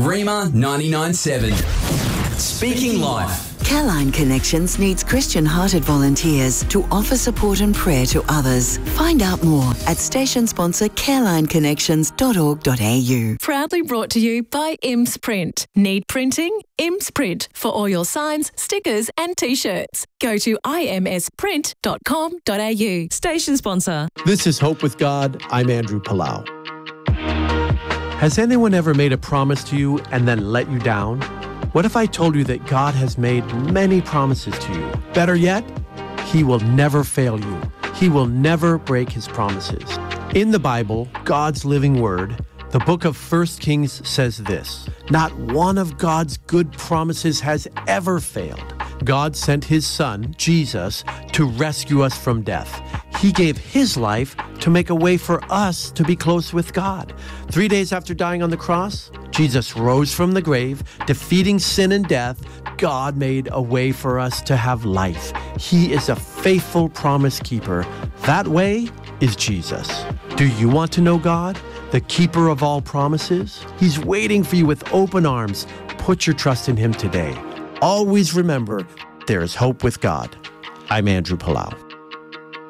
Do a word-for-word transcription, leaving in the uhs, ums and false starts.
Rima ninety-nine seven. Speaking Life. Careline Connections needs Christian-hearted volunteers to offer support and prayer to others. Find out more at station sponsor careline connections dot org dot a u. Proudly brought to you by Imps Print. Need printing? Imps Print for all your signs, stickers and T-shirts. Go to i m s print dot com dot a u. Station sponsor. This is Hope with God. I'm Andrew Palau. Has anyone ever made a promise to you and then let you down? What if I told you that God has made many promises to you? Better yet, He will never fail you. He will never break His promises. In the Bible, God's living word, the book of First Kings says this: not one of God's good promises has ever failed. God sent His Son, Jesus, to rescue us from death. He gave His life to make a way for us to be close with God. Three days after dying on the cross, Jesus rose from the grave, defeating sin and death. God made a way for us to have life. He is a faithful promise keeper. That way is Jesus. Do you want to know God, the keeper of all promises? He's waiting for you with open arms. Put your trust in Him today. Always remember, there is hope with God. I'm Andrew Palau.